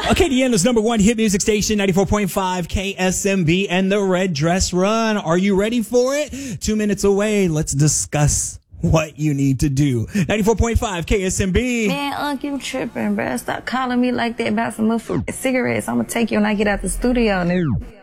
Okay, Deanna's number one hit music station, 94.5 KSMB and the Red Dress Run. Are you ready for it? 2 minutes away. Let's discuss what you need to do. 94.5 KSMB. Man, you tripping, bruh. Stop calling me like that about some motherfucking cigarettes. I'm gonna take you when I get out the studio.